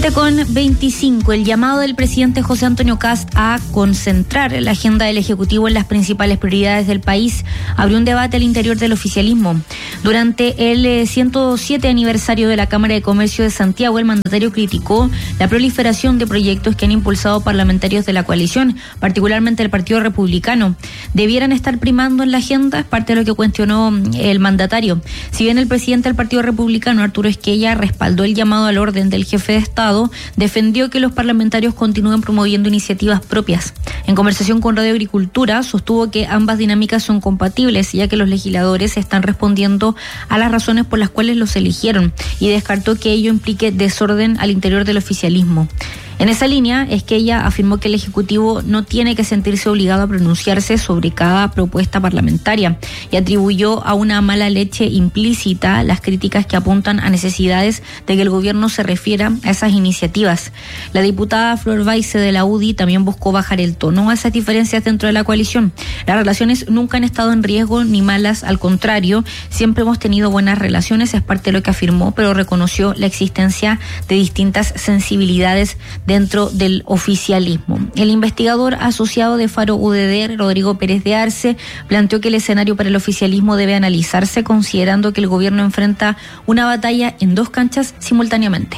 7:25, el llamado del presidente José Antonio Kast a concentrar la agenda del Ejecutivo en las principales prioridades del país abrió un debate al interior del oficialismo. Durante el 107 aniversario de la Cámara de Comercio de Santiago, el mandatario criticó la proliferación de proyectos que han impulsado parlamentarios de la coalición, particularmente el Partido Republicano. ¿Debieran estar primando en la agenda? Es parte de lo que cuestionó el mandatario. Si bien el presidente del Partido Republicano, Arturo Esquella, respaldó el llamado al orden del jefe de Estado, defendió que los parlamentarios continúen promoviendo iniciativas propias. En conversación con Radio Agricultura, sostuvo que ambas dinámicas son compatibles, ya que los legisladores están respondiendo a las razones por las cuales los eligieron, y descartó que ello implique desorden al interior del oficialismo. En esa línea es que ella afirmó que el Ejecutivo no tiene que sentirse obligado a pronunciarse sobre cada propuesta parlamentaria y atribuyó a una mala leche implícita las críticas que apuntan a necesidades de que el gobierno se refiera a esas iniciativas. La diputada Flor Baise de la UDI también buscó bajar el tono a esas diferencias dentro de la coalición. Las relaciones nunca han estado en riesgo ni malas, al contrario, siempre hemos tenido buenas relaciones, es parte de lo que afirmó, pero reconoció la existencia de distintas sensibilidades dentro del oficialismo. El investigador asociado de Faro UDD, Rodrigo Pérez de Arce, planteó que el escenario para el oficialismo debe analizarse considerando que el gobierno enfrenta una batalla en dos canchas simultáneamente.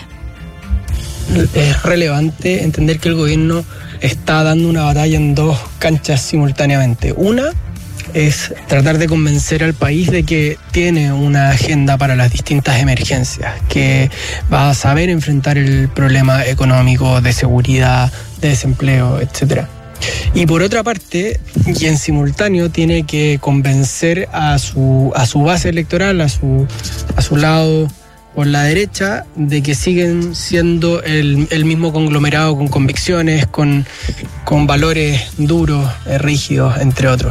Es relevante entender que el gobierno está dando una batalla en dos canchas simultáneamente. Una es tratar de convencer al país de que tiene una agenda para las distintas emergencias, que va a saber enfrentar el problema económico, de seguridad, de desempleo, etcétera. Y por otra parte, y en simultáneo, tiene que convencer a su base electoral, a su lado por la derecha, de que siguen siendo el mismo conglomerado con convicciones, con valores duros, rígidos, entre otros.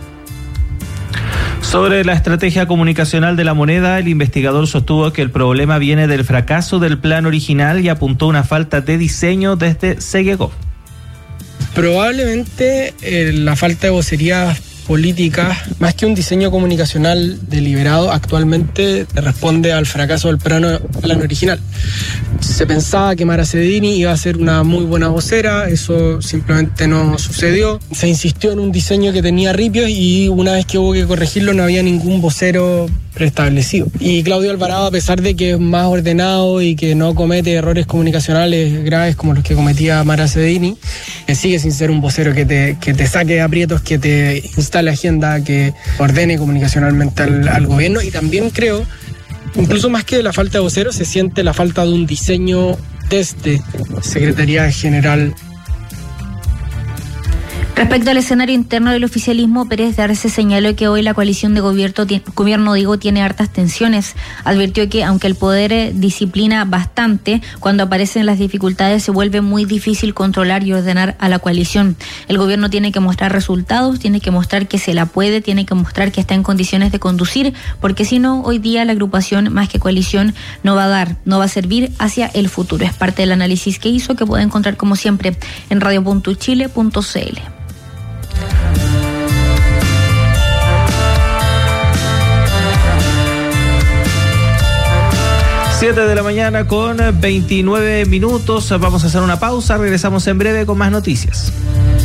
Sobre la estrategia comunicacional de la moneda, el investigador sostuvo que el problema viene del fracaso del plan original y apuntó una falta de diseño desde Segegov. Probablemente la falta de vocerías políticas, más que un diseño comunicacional deliberado, actualmente responde al fracaso del plan original. Se pensaba que Mara Cedini iba a ser una muy buena vocera, eso simplemente no sucedió. Se insistió en un diseño que tenía ripios y una vez que hubo que corregirlo no había ningún vocero preestablecido. Y Claudio Alvarado, a pesar de que es más ordenado y que no comete errores comunicacionales graves como los que cometía Mara Cedini, sigue sin ser un vocero que te saque de aprietos, que te instale agenda, que ordene comunicacionalmente al gobierno. Y también creo, incluso más que de la falta de vocero, se siente la falta de un diseño desde Secretaría General. Respecto al escenario interno del oficialismo, Pérez de Arce señaló que hoy la coalición de gobierno tiene hartas tensiones. Advirtió que aunque el poder disciplina bastante, cuando aparecen las dificultades se vuelve muy difícil controlar y ordenar a la coalición. El gobierno tiene que mostrar resultados, tiene que mostrar que se la puede, tiene que mostrar que está en condiciones de conducir, porque si no, hoy día la agrupación más que coalición no va a servir hacia el futuro. Es parte del análisis que hizo, que puede encontrar como siempre en radio.chile.cl. 7 de la mañana con 29 minutos. Vamos a hacer una pausa. Regresamos en breve con más noticias.